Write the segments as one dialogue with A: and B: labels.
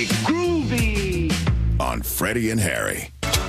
A: Groovy on Freddie and Harry.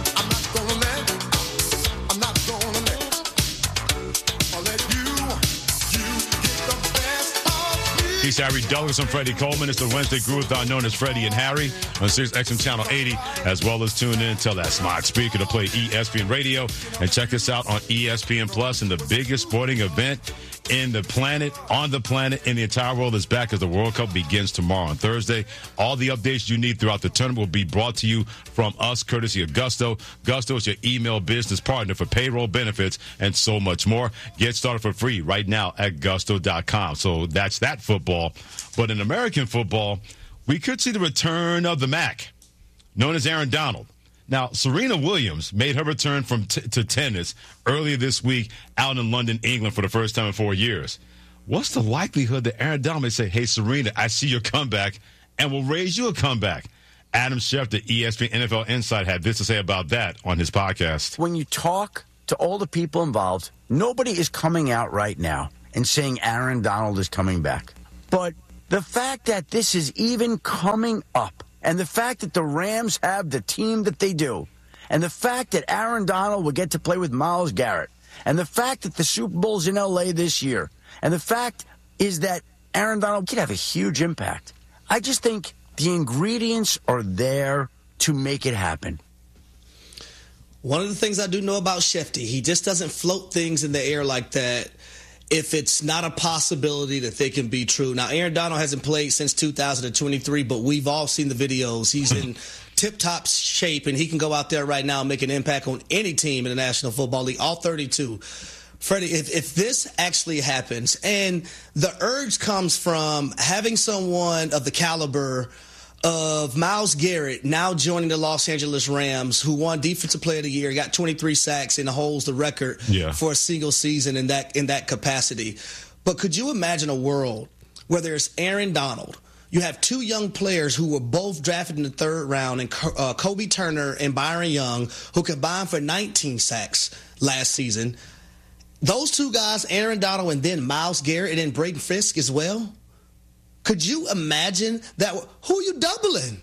B: He's Harry Douglas. I'm Freddie Coleman. It's the Wednesday Groove-thon known as Freddie and Harry on Sirius XM Channel 80, as well as tune in. Tell that smart speaker to play ESPN Radio. And check this out on ESPN Plus. And the biggest sporting event on the planet, in the entire world is back as the World Cup begins tomorrow on Thursday. All the updates you need throughout the tournament will be brought to you from us, courtesy of Gusto. Gusto is your email business partner for payroll benefits and so much more. Get started for free right now at gusto.com. So that's that football. But in American football, we could see the return of the Mac, known as Aaron Donald. Now, Serena Williams made her return to tennis earlier this week out in London, England, for the first time in 4 years. What's the likelihood that Aaron Donald may say, hey, Serena, I see your comeback, and will raise you a comeback? Adam Schefter, ESPN NFL Insight, had this to say about that on his podcast.
C: When you talk to all the people involved, nobody is coming out right now and saying Aaron Donald is coming back. But the fact that this is even coming up, and the fact that the Rams have the team that they do, and the fact that Aaron Donald will get to play with Myles Garrett, and the fact that the Super Bowl's in L.A. this year, and the fact is that Aaron Donald could have a huge impact. I just think the ingredients are there to make it happen.
D: One of the things I do know about Schefter, he just doesn't float things in the air like that if it's not a possibility that they can be true. Now, Aaron Donald hasn't played since 2023, but we've all seen the videos. He's in tip-top shape, and he can go out there right now and make an impact on any team in the National Football League, all 32. Freddie, if this actually happens, and the urge comes from having someone of the caliber of Myles Garrett now joining the Los Angeles Rams, who won Defensive Player of the Year, got 23 sacks, and holds the record for a single season in that capacity. But could you imagine a world where there's Aaron Donald? You have two young players who were both drafted in the third round, and Kobe Turner and Byron Young, who combined for 19 sacks last season. Those two guys, Aaron Donald and then Myles Garrett, and then Braden Fisk as well. Could you imagine that? Who are you doubling?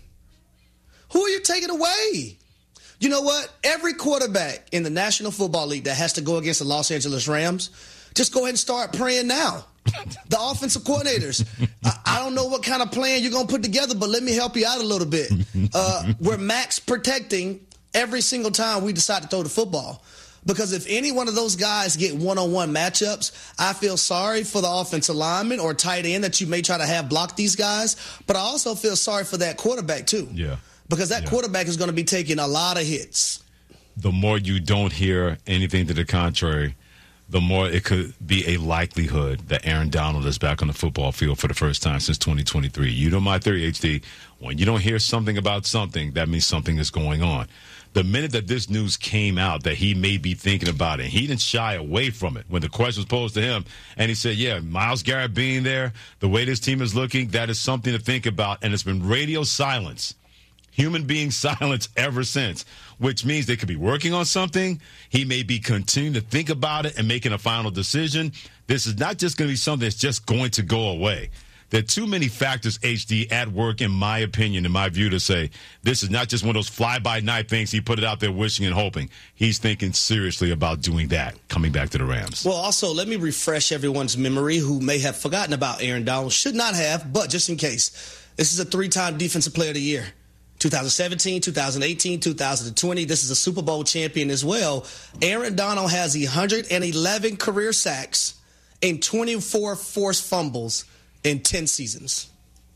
D: Who are you taking away? You know what? Every quarterback in the National Football League that has to go against the Los Angeles Rams, just go ahead and start praying now. The offensive coordinators, I don't know what kind of plan you're going to put together, but let me help you out a little bit. We're max protecting every single time we decide to throw the football. Because if any one of those guys get one-on-one matchups, I feel sorry for the offensive lineman or tight end that you may try to have block these guys. But I also feel sorry for that quarterback, too.
B: Yeah.
D: Because that quarterback is going to be taking a lot of hits.
B: The more you don't hear anything to the contrary, the more it could be a likelihood that Aaron Donald is back on the football field for the first time since 2023. You know my theory, HD. When you don't hear something about something, that means something is going on. The minute that this news came out that he may be thinking about it, he didn't shy away from it when the question was posed to him. And he said, yeah, Myles Garrett being there, the way this team is looking, that is something to think about. And it's been radio silence, human being silence ever since, which means they could be working on something. He may be continuing to think about it and making a final decision. This is not just going to be something that's just going to go away. There are too many factors, HD, at work, in my opinion, in my view, to say this is not just one of those fly-by-night things he put it out there wishing and hoping. He's thinking seriously about doing that, coming back to the Rams.
D: Well, also, let me refresh everyone's memory who may have forgotten about Aaron Donald. Should not have, but just in case. This is a 3-time Defensive Player of the Year. 2017, 2018, 2020. This is a Super Bowl champion as well. Aaron Donald has 111 career sacks and 24 forced fumbles in 10 seasons.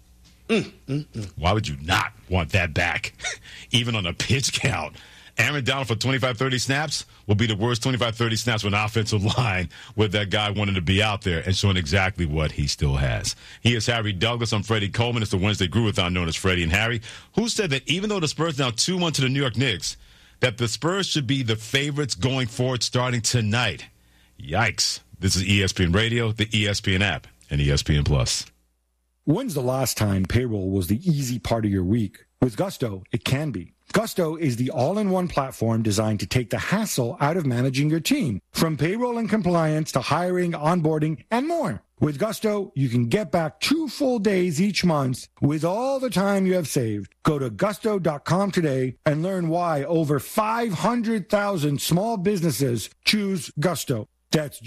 B: Why would you not want that back? Even on a pitch count. Aaron Donald for 25-30 snaps will be the worst 25-30 snaps with an offensive line with that guy wanting to be out there and showing exactly what he still has. He is Harry Douglas. I'm Freddie Coleman. It's the Wednesday Groove-a-thon known as Freddie and Harry, who said that even though the Spurs now 2-1 to the New York Knicks, that the Spurs should be the favorites going forward starting tonight. Yikes. This is ESPN Radio, the ESPN app, and ESPN Plus.
E: When's the last time payroll was the easy part of your week? With Gusto, it can be. Gusto is the all-in-one platform designed to take the hassle out of managing your team, from payroll and compliance to hiring, onboarding, and more. With Gusto, you can get back 2 full days each month with all the time you have saved. Go to gusto.com today and learn why over 500,000 small businesses choose Gusto. That's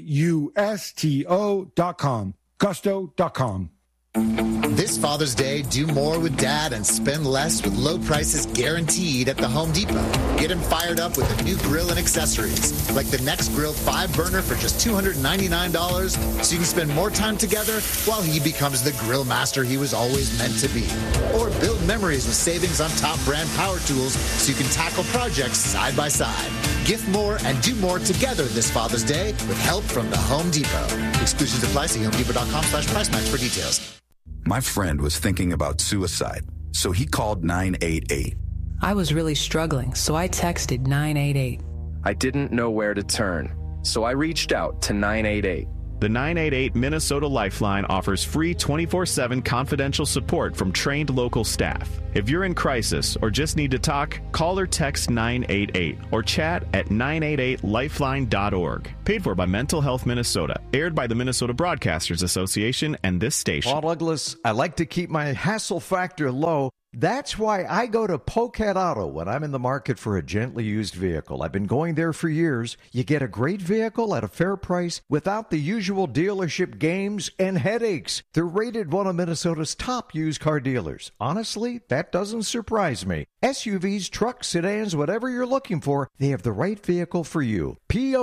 E: Gusto.com. Gusto.com.
F: This Father's Day, do more with Dad and spend less with low prices guaranteed at the Home Depot. Get him fired up with a new grill and accessories, like the Next Grill 5-burner for just $299, so you can spend more time together while he becomes the grill master he was always meant to be. Or build memories with savings on top brand power tools so you can tackle projects side by side. Gift more and do more together this Father's Day with help from the Home Depot. Exclusions apply. See HomeDepot.com/price match for details.
A: My friend was thinking about suicide, so he called 988.
G: I was really struggling, so I texted 988.
H: I didn't know where to turn, so I reached out to 988.
I: The 988 Minnesota Lifeline offers free 24/7 confidential support from trained local staff. If you're in crisis or just need to talk, call or text 988 or chat at 988lifeline.org. Paid for by Mental Health Minnesota. Aired by the Minnesota Broadcasters Association and this station.
J: Paul Douglas, I like to keep my hassle factor low. That's why I go to Polecat Auto when I'm in the market for a gently used vehicle. I've been going there for years. You get a great vehicle at a fair price without the usual dealership games and headaches. They're rated one of Minnesota's top used car dealers. Honestly, that doesn't surprise me. SUVs, trucks, sedans, whatever you're looking for, they have the right vehicle for you.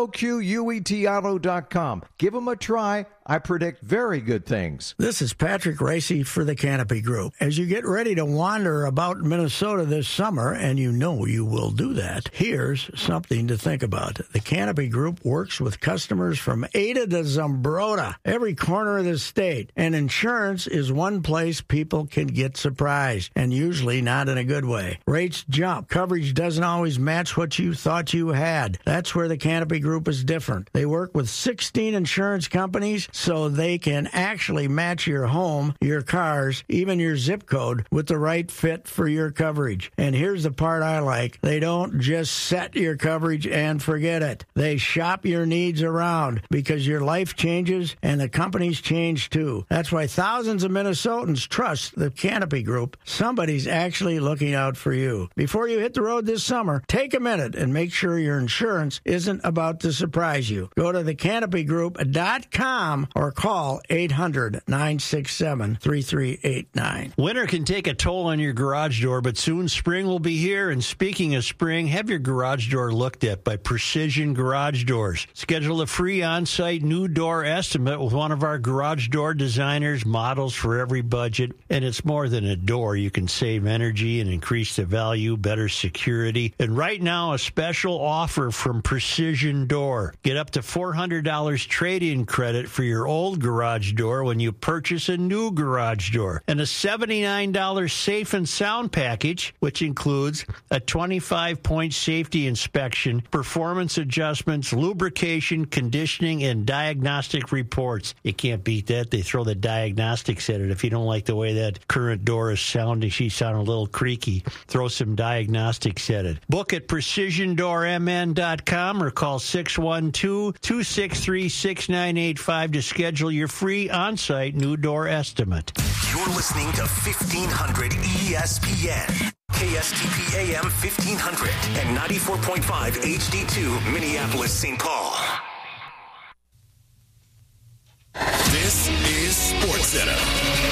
J: POQUETauto.com. Give them a try. I predict very good things.
K: This is Patrick Racy for the Canopy Group. As you get ready to wander about Minnesota this summer, and you know you will do that, here's something to think about. The Canopy Group works with customers from Ada to Zumbrota, every corner of the state. And insurance is one place people can get surprised, and usually not in a good way. Rates jump. Coverage doesn't always match what you thought you had. That's where the Canopy Group is different. They work with 16 insurance companies, so they can actually match your home, your cars, even your zip code with the right fit for your coverage. And here's the part I like. They don't just set your coverage and forget it. They shop your needs around because your life changes and the companies change too. That's why thousands of Minnesotans trust the Canopy Group. Somebody's actually looking out for you. Before you hit the road this summer, take a minute and make sure your insurance isn't about to surprise you. Go to thecanopygroup.com or call 800-967-3389.
L: Winter can take a toll on your garage door, but soon spring will be here. And speaking of spring, have your garage door looked at by Precision Garage Doors. Schedule a free on-site new door estimate with one of our garage door designers, models for every budget. And it's more than a door. You can save energy and increase the value, better security. And right now, a special offer from Precision Door. Get up to $400 trade-in credit for your old garage door when you purchase a new garage door, and a $79 safe and sound package, which includes a 25-point safety inspection, performance adjustments, lubrication, conditioning, and diagnostic reports. You can't beat that. They throw the diagnostics at it. If you don't like the way that current door is sounding, she sounded a little creaky, throw some diagnostics at it. Book at precisiondoormn.com or call 612-263-6985 to schedule your free on-site new door estimate.
M: You're listening to 1500 ESPN. KSTP AM 1500 and 94.5 HD2 Minneapolis, St. Paul.
A: This is SportsCenter.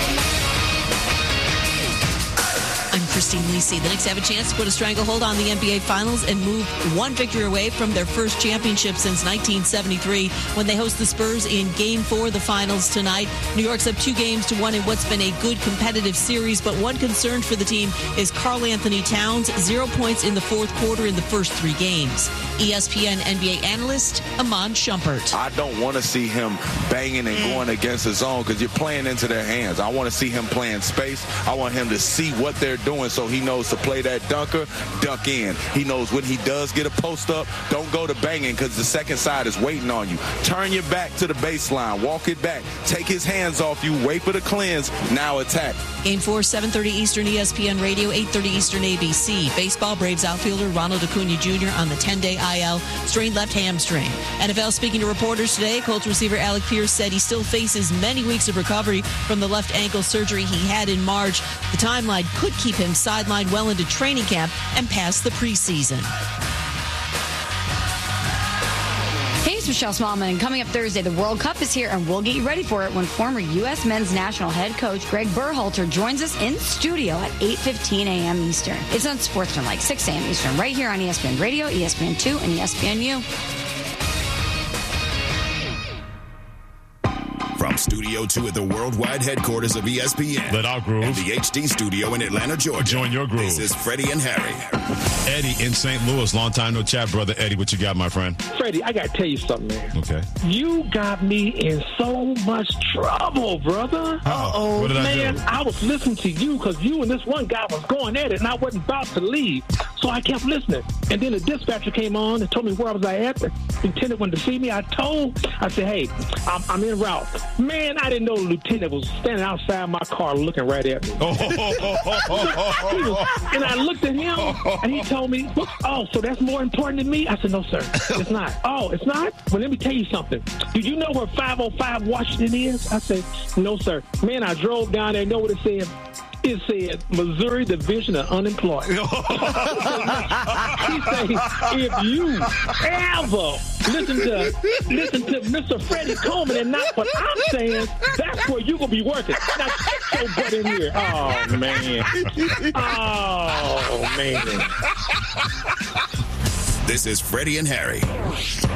N: I'm Christine Lisi. The Knicks have a chance to put a stranglehold on the NBA Finals and move one victory away from their first championship since 1973 when they host the Spurs in Game 4 of the Finals tonight. New York's up 2-1 in what's been a good competitive series, but one concern for the team is Karl Anthony Towns, 0 points in the fourth quarter in the first 3 games. ESPN NBA analyst Iman Shumpert.
O: I don't want to see him banging and going against his zone because you're playing into their hands. I want to see him playing space. I want him to see what they're doing doing, so he knows to play that dunker, dunk in. He knows when he does get a post up, don't go to banging because the second side is waiting on you. Turn your back to the baseline, walk it back, take his hands off you, wait for the cleanse, now attack.
N: Game 4, 7:30 Eastern, ESPN Radio, 8:30 Eastern, ABC. Baseball, Braves outfielder Ronald Acuna Jr. on the 10-day IL, strained left hamstring. NFL speaking to reporters today, Colts receiver Alec Pierce said he still faces many weeks of recovery from the left ankle surgery he had in March. The timeline could keep him sidelined well into training camp and past the preseason.
P: Hey, it's Michelle Smallman, and coming up Thursday, the World Cup is here, and we'll get you ready for it when former U.S. men's national head coach Greg Berhalter joins us in studio at 8:15 a.m. Eastern. It's on Sportsmanlike, 6 a.m. Eastern, right here on ESPN Radio, ESPN2, and ESPNU.
Q: From Studio 2 at the worldwide headquarters of ESPN.
B: Let our groove.
Q: And the HD studio in Atlanta, Georgia.
B: Join your groove.
Q: This is Freddie and Harry.
B: Eddie in St. Louis. Long time no chat, brother. Eddie, what you got, my friend?
R: Freddie, I got to tell you something, man.
B: Okay.
R: You got me in so much trouble, brother.
B: Uh-oh. What did I do?
R: Man, I was listening to you because you and this one guy was going at it, and I wasn't about to leave. So I kept listening. And then the dispatcher came on and told me where I was at. The lieutenant wanted to see me. I said, hey, I'm en route. Man, I didn't know the lieutenant was standing outside my car looking right at me. And I looked at him, and he told me, oh, so that's more important than me? I said, no, sir, it's not. Oh, it's not? Well, let me tell you something. Do you know where 505 Washington is? I said, no, sir. Man, I drove down there. Know what it said? It said Missouri Division of Unemployed. He said, if you ever listen to Mr. Freddie Coleman and not what I'm saying, that's where you're going to be working. Now, get your butt in here. Oh, man. Oh, man.
Q: This is Freddie and Harry.